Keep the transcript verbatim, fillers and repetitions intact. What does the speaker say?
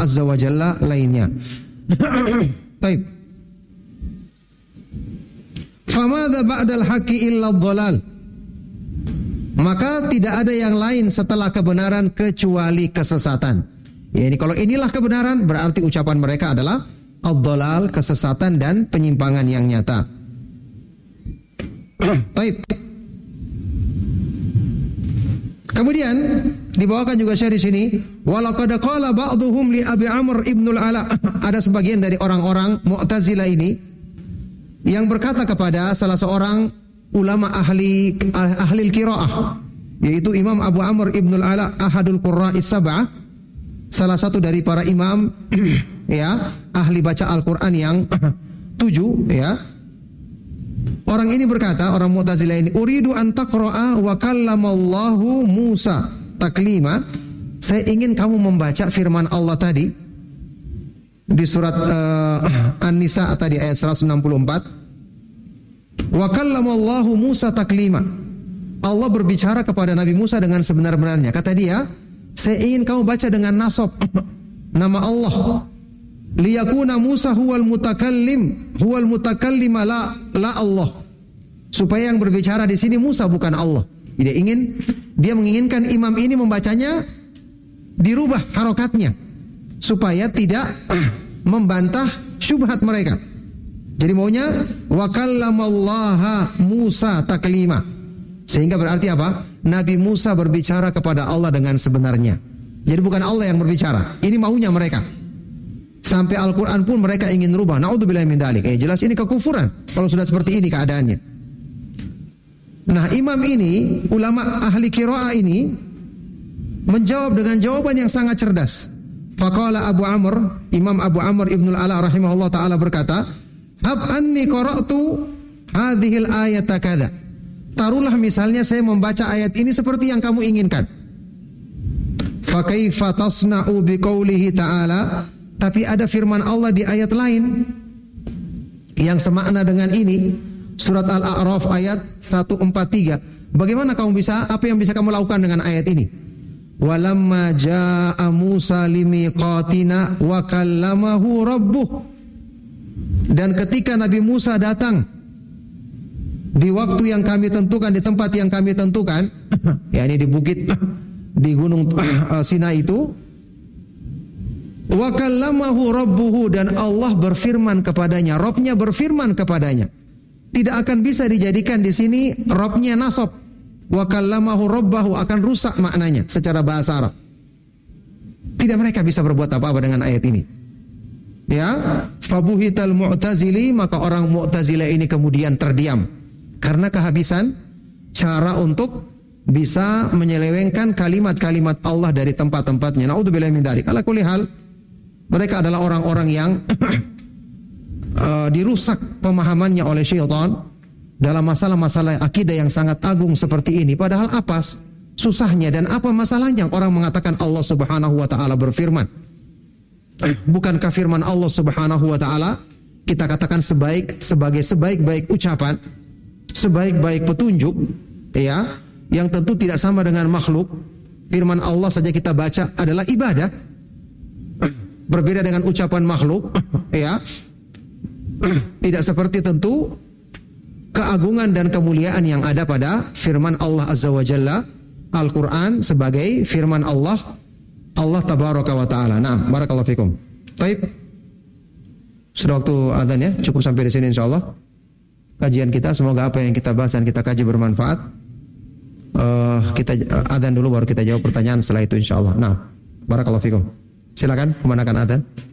Allah Azza wa Jalla lainnya. Baik. Famadza ba'dal haqqi illa dhalal. Maka tidak ada yang lain setelah kebenaran kecuali kesesatan. Ya, ini kalau inilah kebenaran berarti ucapan mereka adalah ad-dhalal, kesesatan dan penyimpangan yang nyata. Baik. Kemudian dibawakan juga syarih di sini, walaqad qala ba'dhum li Abi Amr ibnul Ala. Ada sebagian dari orang-orang Mu'tazilah ini yang berkata kepada salah seorang ulama ahli ahli qiraah, yaitu Imam Abu Amr ibnul Ala, ahadul qurra'is sab'ah, salah satu dari para imam ya, ahli baca Al-Qur'an yang tujuh ya. Orang ini berkata, orang Mu'tazilah ini, uridu an taqra'a wa kallamallahu Musa taklima. Saya ingin kamu membaca firman Allah tadi di surat uh, An-Nisa tadi ayat seratus enam puluh empat. Wa kallamallahu Musa taklima. Allah berbicara kepada Nabi Musa dengan sebenar-benarnya. Kata dia, saya ingin kamu baca dengan nasab nama Allah. Liyakuna Musa huwal mutakallim, huwal mutakallim la la Allah. Supaya yang berbicara di sini Musa bukan Allah. Dia ingin, dia menginginkan imam ini membacanya dirubah harokatnya supaya tidak membantah syubhat mereka. Jadi maunya wa kallamallaha Musa taklima. Sehingga berarti apa? Nabi Musa berbicara kepada Allah dengan sebenarnya. Jadi bukan Allah yang berbicara. Ini maunya mereka. Sampai Al-Quran pun mereka ingin rubah. Na'udzubillahi min dzalik. Eh, jelas ini kekufuran kalau sudah seperti ini keadaannya. Nah, imam ini, ulama ahli qiraah ini menjawab dengan jawaban yang sangat cerdas. Faqala Abu Amr, Imam Abu Amr ibnul Ala rahimahullah ta'ala berkata, hab anni qara'tu hadhil ayata kadza. Taruhlah misalnya saya membaca ayat ini seperti yang kamu inginkan. Fa kaifa tasna'u biqaulihi ta'ala. Tapi ada firman Allah di ayat lain yang semakna dengan ini, surat Al-A'raf ayat seratus empat puluh tiga. Bagaimana kamu bisa, apa yang bisa kamu lakukan dengan ayat ini? Walamma jaa'a Musa limiqatina wa kallamahu rabbuh. Dan ketika Nabi Musa datang di waktu yang kami tentukan, di tempat yang kami tentukan, yakni di bukit di gunung Sinai itu, wa kallamahu rabbuhu, dan Allah berfirman kepadanya, Rabbnya berfirman kepadanya. Tidak akan bisa dijadikan di sini Rabbnya nasab. Wa kallamahu rabbahu, akan rusak maknanya secara bahasa Arab. Tidak mereka bisa berbuat apa-apa dengan ayat ini. Ya, fabuhital mu'tazili, maka orang Mu'tazilah ini kemudian terdiam karena kehabisan cara untuk bisa menyelewengkan kalimat-kalimat Allah dari tempat-tempatnya. Na'udzubillahi min dzalik. Ala kulli hal, mereka adalah orang-orang yang uh, dirusak pemahamannya oleh syaitan dalam masalah-masalah akidah yang sangat agung seperti ini. Padahal apa susahnya dan apa masalahnya orang mengatakan Allah Subhanahu wa taala berfirman? Bukankah firman Allah Subhanahu wa taala kita katakan sebaik sebagai sebaik-baik ucapan, sebaik-baik petunjuk, ya, yang tentu tidak sama dengan makhluk. Firman Allah saja kita baca adalah ibadah. Berbeda dengan ucapan makhluk, ya. Tidak seperti tentu keagungan dan kemuliaan yang ada pada firman Allah Azza wa Jalla, Al-Quran, sebagai firman Allah, Allah Tabaraka wa Ta'ala. Nah, barakallahu fikum. Baik. Sudah waktu adzan ya, cukup sampai di sini insyaallah. Kajian kita, semoga apa yang kita bahas dan kita kaji bermanfaat. Uh, kita adzan dulu baru kita jawab pertanyaan setelah itu insyaallah. Nah, barakallahu fikum. Silakan, kumandangkan adzan.